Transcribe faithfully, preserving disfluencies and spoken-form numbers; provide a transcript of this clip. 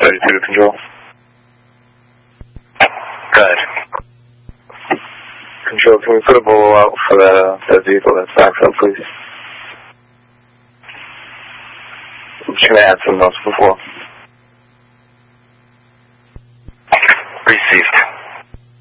thirty-two to Control. Good. Control, can we put a bolo out for that, uh, that vehicle that's backed up, please? I'm just going to add some notes before. Received.